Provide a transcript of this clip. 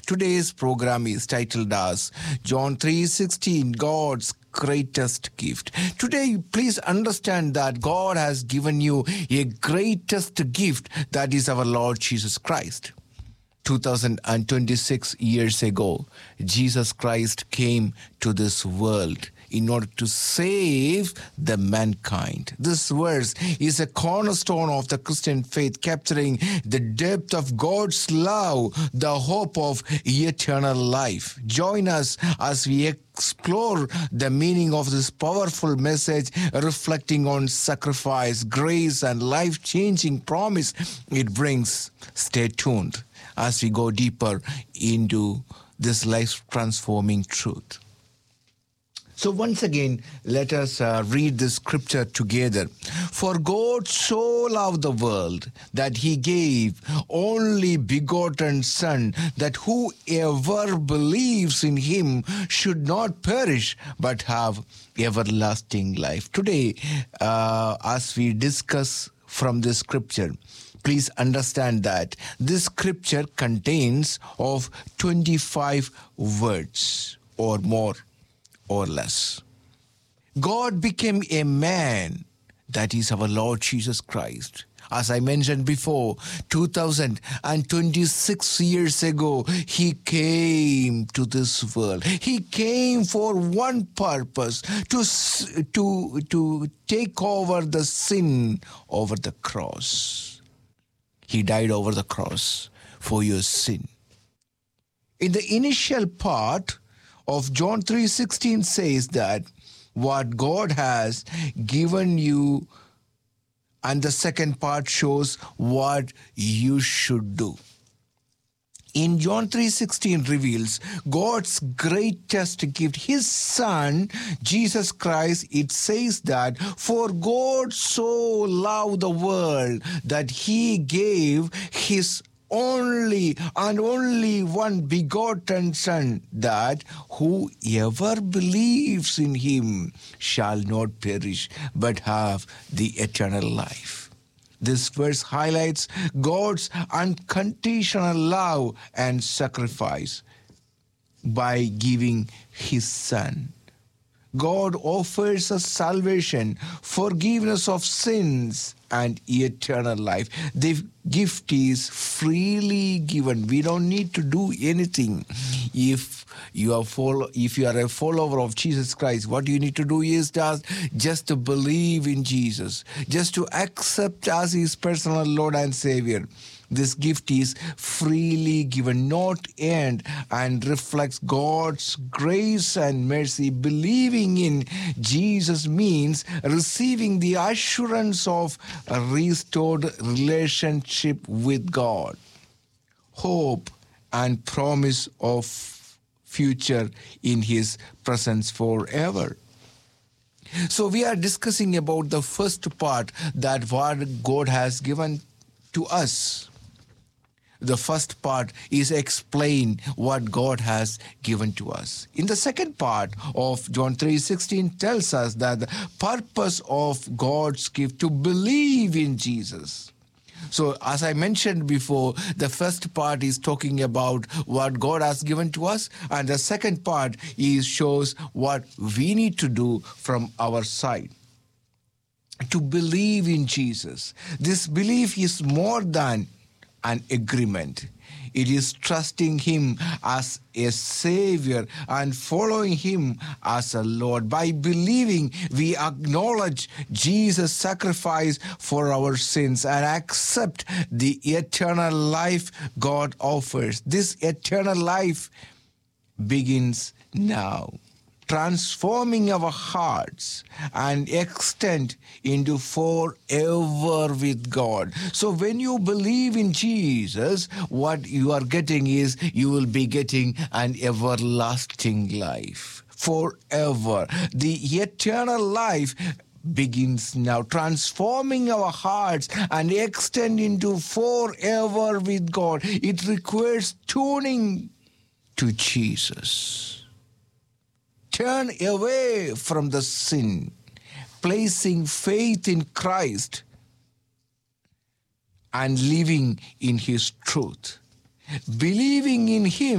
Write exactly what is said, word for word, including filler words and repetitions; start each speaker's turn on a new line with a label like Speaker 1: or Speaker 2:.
Speaker 1: Today's program is titled as John three sixteen, God's greatest gift. Today, please understand that God has given you a greatest gift, that is our Lord Jesus Christ. two thousand twenty-six years ago, Jesus Christ came to this world in order to save the mankind. This verse is a cornerstone of the Christian faith, capturing the depth of God's love, the hope of eternal life. Join us as we explore the meaning of this powerful message, reflecting on sacrifice, grace, and life-changing promise it brings. Stay tuned as we go deeper into this life-transforming truth. So once again, let us uh, read the scripture together. For God so loved the world that he gave only begotten Son, that whoever believes in him should not perish but have everlasting life. Today, uh, as we discuss from the scripture, please understand that this scripture contains of twenty-five words or more or less. God became a man, that is our Lord Jesus Christ. As I mentioned before, two thousand twenty-six years ago, he came to this world. He came for one purpose, to, to, to take over the sin over the cross. He died over the cross for your sin. In the initial part of John three sixteen says that what God has given you, and the second part shows what you should do. In John three sixteen reveals God's greatest gift, his Son, Jesus Christ. It says that, for God so loved the world that he gave his only and only one begotten Son, that whoever believes in him shall not perish but have the eternal life. This verse highlights God's unconditional love and sacrifice by giving his Son. God offers us salvation, forgiveness of sins, and eternal life. The gift is freely given. We don't need to do anything. If you are follow, if you are a follower of Jesus Christ, what you need to do is just, just to believe in Jesus, just to accept as his personal Lord and Savior. This gift is freely given, not earned, and reflects God's grace and mercy. Believing in Jesus means receiving the assurance of a restored relationship with God, hope, and promise of future in his presence forever. So we are discussing about the first part, that what God has given to us. The first part is explain what God has given to us. In the second part of John three sixteen tells us that the purpose of God's gift to believe in Jesus. So as I mentioned before, the first part is talking about what God has given to us, and the second part is shows what we need to do from our side. To believe in Jesus. This belief is more than an agreement. It is trusting him as a Savior and following him as a Lord. By believing, we acknowledge Jesus' sacrifice for our sins and accept the eternal life God offers. This eternal life begins now, transforming our hearts and extend into forever with God. So when you believe in Jesus, what you are getting is you will be getting an everlasting life forever. The eternal life begins now, transforming our hearts and extend into forever with God. It requires tuning to Jesus. Turn away from the sin, placing faith in Christ and living in his truth. Believing in him